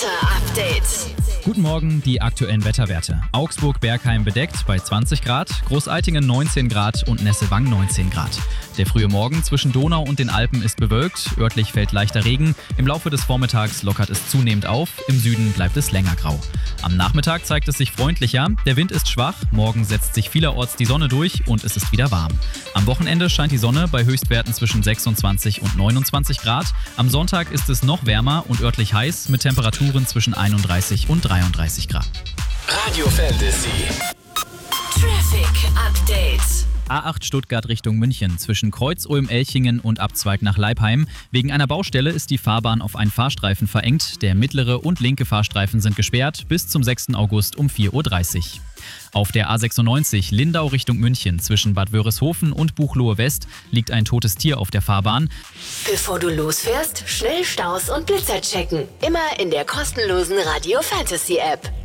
Wetter-Update. Guten Morgen, die aktuellen Wetterwerte. Augsburg-Bergheim bedeckt bei 20 Grad, Großaltingen 19 Grad und Nessewang 19 Grad. Der frühe Morgen zwischen Donau und den Alpen ist bewölkt, örtlich fällt leichter Regen, im Laufe des Vormittags lockert es zunehmend auf, im Süden bleibt es länger grau. Am Nachmittag zeigt es sich freundlicher, der Wind ist schwach, morgen setzt sich vielerorts die Sonne durch und es ist wieder warm. Am Wochenende scheint die Sonne bei Höchstwerten zwischen 26 und 29 Grad, am Sonntag ist es noch wärmer und örtlich heiß mit Temperaturen zwischen 31 und 33 Grad. Radio Fantasy. Traffic Update. A8 Stuttgart Richtung München zwischen Kreuz-Ulm-Elchingen und Abzweig nach Leipheim. Wegen einer Baustelle ist die Fahrbahn auf einen Fahrstreifen verengt. Der mittlere und linke Fahrstreifen sind gesperrt bis zum 6. August um 4.30 Uhr. Auf der A96 Lindau Richtung München zwischen Bad Wörishofen und Buchloe West liegt ein totes Tier auf der Fahrbahn. Bevor du losfährst, schnell Staus und Blitzer checken. Immer in der kostenlosen Radio Fantasy App.